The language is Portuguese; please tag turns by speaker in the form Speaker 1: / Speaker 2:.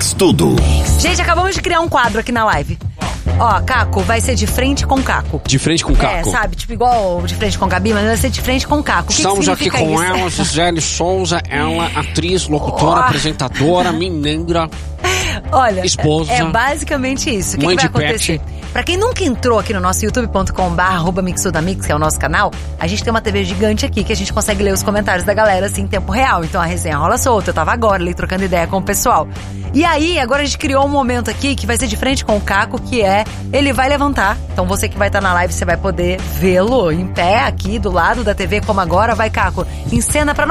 Speaker 1: Mix Tudo.
Speaker 2: Gente, acabamos de criar um quadro aqui na live. Ó, Caco vai ser de frente com Caco.
Speaker 3: De frente com Caco?
Speaker 2: É, sabe? Tipo igual de frente com Gabi, mas vai ser de frente com Caco.
Speaker 3: Estamos aqui com
Speaker 2: isso?
Speaker 3: ela, Gisele Souza. Ela, atriz, locutora, apresentadora, mineira.
Speaker 2: Olha,
Speaker 3: esposa,
Speaker 2: é basicamente isso. O que
Speaker 3: mãe
Speaker 2: vai
Speaker 3: de
Speaker 2: acontecer? Pra quem nunca entrou aqui no nosso youtube.com/mixudamix, que é o nosso canal, a gente tem uma TV gigante aqui que a gente consegue ler os comentários da galera assim em tempo real. Então a resenha rola solta. Eu tava agora ali trocando ideia com o pessoal. E aí, agora a gente criou um momento aqui que vai ser de frente com o Caco, que é, ele vai levantar. Então você que vai estar na live, você vai poder vê-lo em pé aqui do lado da TV, como agora. Vai, Caco, encena pra nós.